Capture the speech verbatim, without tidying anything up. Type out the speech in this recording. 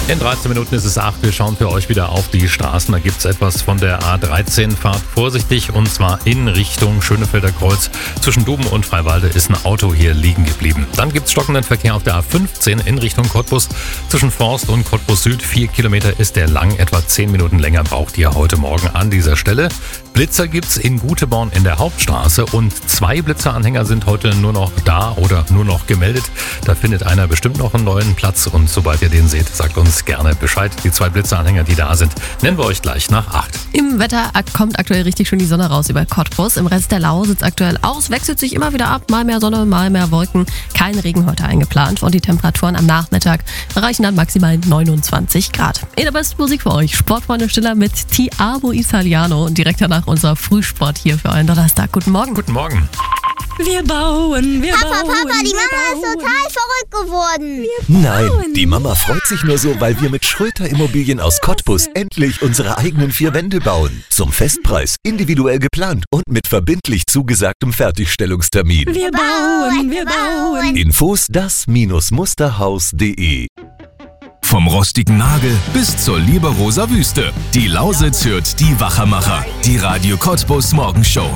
In dreizehn Minuten ist es acht. Wir schauen für euch wieder auf die Straßen. Da gibt es etwas von der A dreizehn. Fahrt vorsichtig und zwar in Richtung Schönefelder Kreuz. Zwischen Duben und Freiwalde ist ein Auto hier liegen geblieben. Dann gibt es stockenden Verkehr auf der A fünfzehn in Richtung Cottbus. Zwischen Forst und Cottbus Süd. Vier Kilometer ist der lang. Etwa zehn Minuten länger braucht ihr heute Morgen an dieser Stelle. Blitzer gibt's in Guteborn in der Hauptstraße und zwei Blitzeranhänger sind heute nur noch da oder nur noch gemeldet. Da findet einer bestimmt noch einen neuen Platz und sobald ihr den seht, sagt uns gerne Bescheid. Die zwei Blitzeranhänger, die da sind, nennen wir euch gleich nach acht. Im Wetter kommt aktuell richtig schön die Sonne raus über Cottbus. Im Rest der Lau sieht's aktuell aus, wechselt sich immer wieder ab, mal mehr Sonne, mal mehr Wolken. Kein Regen heute eingeplant und die Temperaturen am Nachmittag erreichen dann maximal neunundzwanzig Grad. In der besten Musik für euch, Sportfreunde Stiller mit Ti Amo Italiano und direkt danach unser Frühsport hier für euren Donnerstag. Guten Morgen. Guten Morgen. Wir bauen, wir Papa, bauen. Papa, die Mama wir ist bauen. total verrückt geworden. Nein, die Mama freut sich nur so, weil wir mit Schröter Immobilien aus Cottbus endlich unsere eigenen vier Wände bauen. Zum Festpreis, individuell geplant und mit verbindlich zugesagtem Fertigstellungstermin. Wir bauen, wir bauen. Infos das Musterhaus punkt de. Vom rostigen Nagel bis zur Liberoser Wüste. Die Lausitz hört die Wachermacher. Die Radio Cottbus Morgenshow.